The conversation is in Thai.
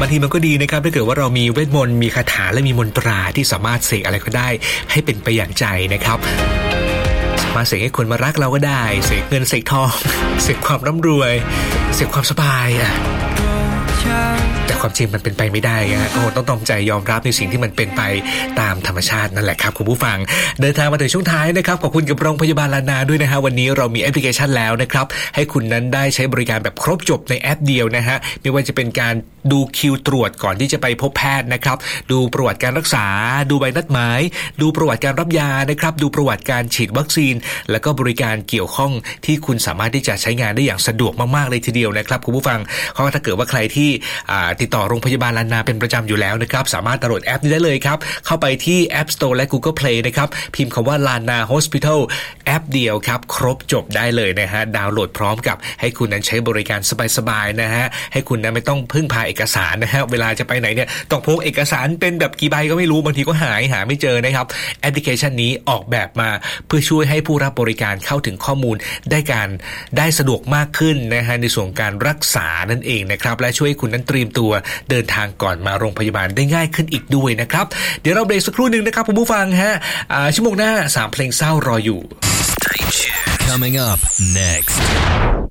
บางทีมันก็ดีนะครับถ้าเกิดว่าเรามีเวทมนต์มีคาถาและมีมนตราที่สามารถเสกอะไรก็ได้ให้เป็นไปอย่างใจนะครับมาเสกให้คนมารักเราก็ได้เสกเงินเสกทองเสกความร่ำรวยเสกความสบายแต่ความจริงมันเป็นไปไม่ได้ฮะต้องตอมใจยอมรับในสิ่งที่มันเป็นไปตามธรรมชาตินั่นแหละครับคุณผู้ฟังเดินทางมาถึงช่วงท้ายนะครับขอบคุณกับโรงพยาบาลลานาด้วยนะฮะวันนี้เรามีแอปพลิเคชันแล้วนะครับให้คุณนั้นได้ใช้บริการแบบครบจบในแอปเดียวนะฮะไม่ว่าจะเป็นการดูคิวตรวจก่อนที่จะไปพบแพทย์นะครับดูประวัติการรักษาดูใบนัดหมายดูประวัติการรับยานะครับดูประวัติการฉีดวัคซีนแล้วก็บริการเกี่ยวข้องที่คุณสามารถที่จะใช้งานได้อย่างสะดวกมากๆเลยทีเดียวนะครับคุณผู้ฟังเพราะว่าถ้าเกิดว่าใครที่ติดต่อโรงพยาบาลลานาเป็นประจำอยู่แล้วนะครับสามารถดาวน์โหลดแอปนี้ได้เลยครับเข้าไปที่ App Store และ Google Play นะครับพิมพ์คำว่า Lana Hospital แอปเดียวครับครบจบได้เลยนะฮะดาวน์โหลดพร้อมกับให้คุณนั้นใช้บริการสบายๆนะฮะให้คุณนั้นไม่ต้องพึ่งพาเอกสารนะฮะเวลาจะไปไหนเนี่ยต้องพกเอกสารเป็นแบบกี่ใบก็ไม่รู้บางทีก็หาไม่เจอนะครับแอปพลิเคชันนี้ออกแบบมาเพื่อช่วยให้ผู้รับบริการเข้าถึงข้อมูลได้สะดวกมากขึ้นนะฮะในส่วนการรักษานั่นเองนะครับและช่วยให้คุณนั้นเตรียมตัวเดินทางก่อนมาโรงพยาบาลได้ง่ายขึ้นอีกด้วยนะครับเดี๋ยวเราเบรกสักครู่นึงนะครับคุณผู้ฟังฮะชั่วโมงหน้า3เพลงเศร้ารออยู่ Coming up next